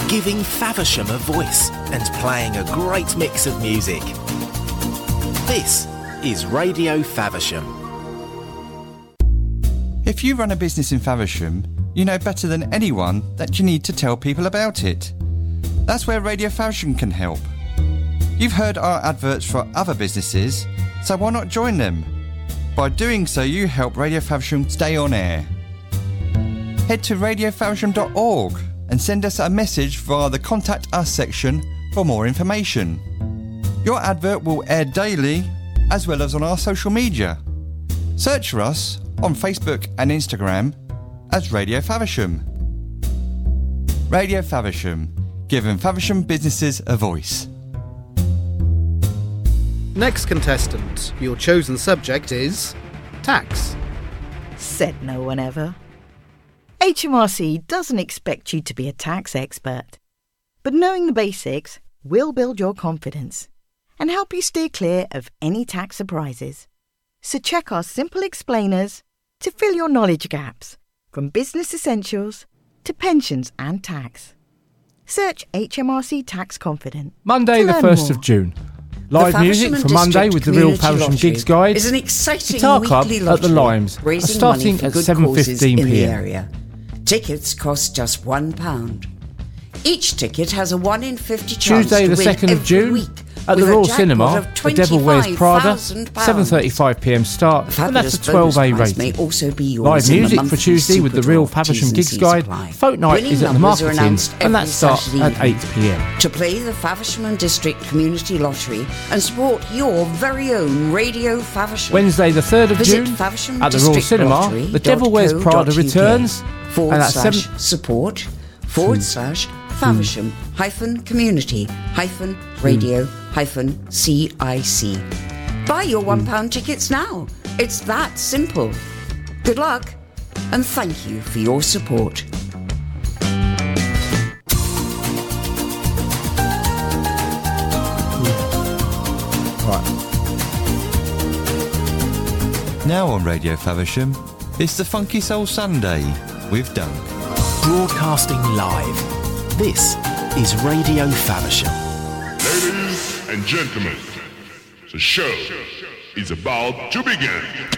giving Faversham a voice and playing a great mix of music. This is Radio Faversham. If you run a business in Faversham, you know better than anyone that you need to tell people about it. That's where Radio Faversham can help. You've heard our adverts for other businesses, so why not join them? By doing so, you help Radio Faversham stay on air. Head to radiofaversham.org and send us a message via the Contact Us section for more information. Your advert will air daily as well as on our social media. Search for us on Facebook and Instagram as Radio Faversham. Radio Faversham, giving Faversham businesses a voice. Next contestant, your chosen subject is tax. Said no one ever. HMRC doesn't expect you to be a tax expert, but knowing the basics will build your confidence and help you steer clear of any tax surprises. So check our simple explainers to fill your knowledge gaps, from business essentials to pensions and tax. Search HMRC Tax Confident. Monday the 1st of June. Live music from Monday with the Real Faversham Gigs Guide. Is an exciting Guitar Club weekly at the Limes, raising starting money for at good 7:15 causes in the p.m. area. Tickets cost just £1. Each ticket has a 1 in 50 chance Tuesday to the win 2nd of every June week, at the with a Royal jackpot Cinema, of The Devil Wears Prada, £25,000. 7:35 p.m. start, and that's a Fabulous 12A bonus prize may rating. also be yours Live in the music for monthly Tuesday with the Super Real Draw. Faversham T's and Gigs C's Guide. apply. Folk Night Winning is at the numbers are Marketing, announced and that every starts Saturday at evening. 8 p.m. To play the Faversham and District Community Lottery and support your very own Radio Faversham. Wednesday the 3rd of Visit June at the Royal Cinema, The Devil Wears Prada returns, and that's support Faversham community radio CIC. Buy your £1 tickets now. It's that simple. Good luck, and thank you for your support. Now on Radio Faversham, it's the Funky Soul Sunday with Doug. Broadcasting live. This is Radio Faversham. Ladies and gentlemen, the show is about to begin.